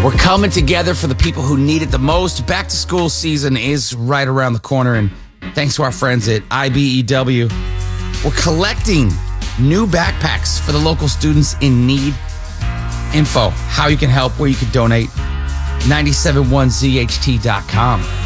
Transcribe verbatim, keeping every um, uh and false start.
We're coming together for the people who need it the most. Back to school season is right around the corner, and thanks to our friends at I B E W, we're collecting new backpacks for the local students in need. Info, how you can help, where you can donate, nine seven one Z H T dot com.